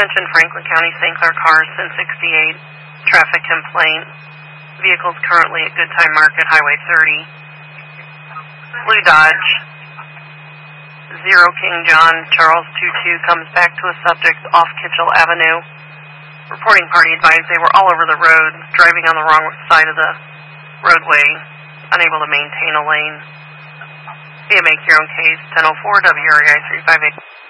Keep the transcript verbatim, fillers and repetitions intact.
Attention Franklin County Saint Clair cars, ten sixty-eight, traffic complaint. Vehicles currently at Good Time Market, Highway thirty. Blue Dodge, zero King John, Charles two two comes back to a subject off Kitchell Avenue. Reporting party advised they were all over the road, driving on the wrong side of the roadway, unable to maintain a lane. Be a make your own case, ten oh four W R E I three five eight.